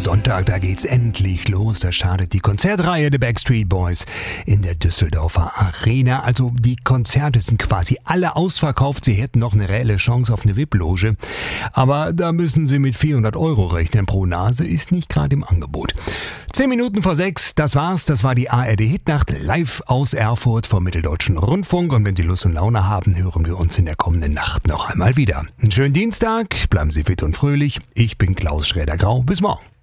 Sonntag, da geht's endlich los. Da startet die Konzertreihe der Backstreet Boys in der Düsseldorfer Arena. Also die Konzerte sind quasi alle ausverkauft. Sie hätten noch eine reelle Chance auf eine VIP-Loge. Aber da müssen Sie mit 400 € rechnen pro Nase. Ist nicht gerade im Angebot. 10 Minuten vor 6, das war's. Das war die ARD-Hitnacht live aus Erfurt vom Mitteldeutschen Rundfunk. Und wenn Sie Lust und Laune haben, hören wir uns in der kommenden Nacht noch einmal wieder. Einen schönen Dienstag, bleiben Sie fit und fröhlich. Ich bin Klaus Schräder-Grau. Bis morgen.